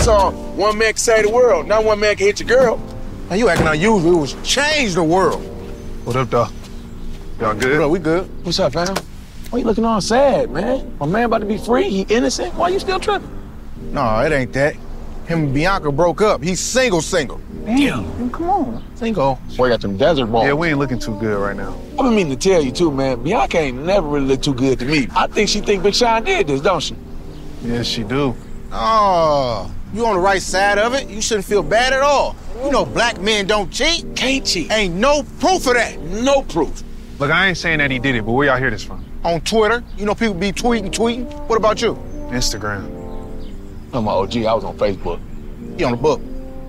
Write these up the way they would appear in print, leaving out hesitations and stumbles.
saw one man can save the world, not one man can hit your girl. Now you acting unusual. It was change the world. What up, dog? Y'all good? Bro, we good. What's up, fam? Why you looking all sad, man? My man about to be free, he innocent. Why you still tripping? No, it ain't that. Him and Bianca broke up. He's single. Damn, come on. Single. Boy, got them desert balls. Yeah, we ain't looking too good right now. I've been meaning to tell you too, man. Bianca ain't never really looked too good to me. I think she think Big Sean did this, don't she? Yes, she do. Oh, you on the right side of it. You shouldn't feel bad at all. You know black men don't cheat. Can't cheat. Ain't no proof of that. No proof. Look, I ain't saying that he did it, but where y'all hear this from? On Twitter, you know people be tweeting. What about you? Instagram. I'm my OG, I was on Facebook. You on the book.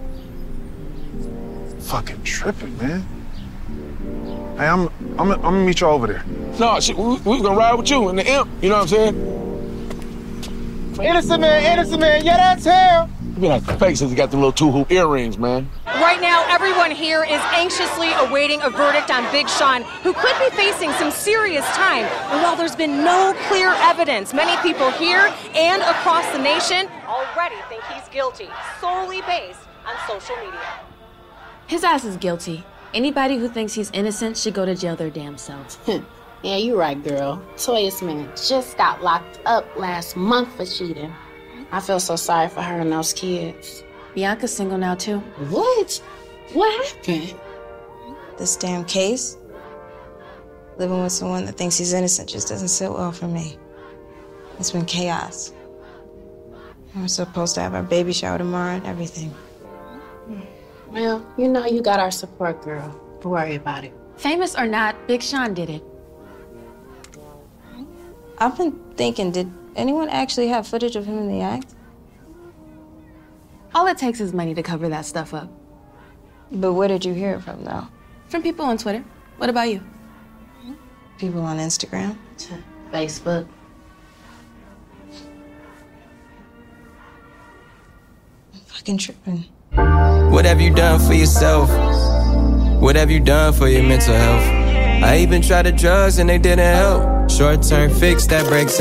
Fucking tripping, man. Hey, I'm gonna meet you over there. No, shit, we gonna ride with you in the imp, you know what I'm saying? Innocent man, yeah, that's hell. You be like the fake since he got them little two-hoop earrings, man. Right now, everyone here is anxiously awaiting a verdict on Big Sean, who could be facing some serious time. And while there's been no clear evidence, many people here and across the nation already think he's guilty, solely based on social media. His ass is guilty. Anybody who thinks he's innocent should go to jail their damn selves. Yeah, you're right, girl. Toya's man just got locked up last month for cheating. I feel so sorry for her and those kids. Bianca's single now, too. What? What happened? This damn case. Living with someone that thinks he's innocent just doesn't sit well for me. It's been chaos. We're supposed to have our baby shower tomorrow and everything. Well, you know you got our support, girl. Don't worry about it. Famous or not, Big Sean did it. I've been thinking, did anyone actually have footage of him in the act? All it takes is money to cover that stuff up. But where did you hear it from, though? From people on Twitter. What about you? People on Instagram? Facebook. I'm fucking tripping. What have you done for yourself? What have you done for your mental health? I even tried the drugs and they didn't help. Short-term fix that breaks